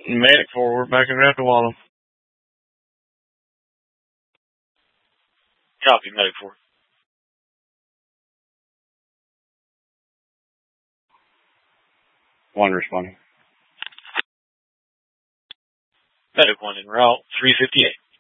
Medic forward, back in Rapidwalla. Copy, medic forward. One responding. Medic 1 en route, 358.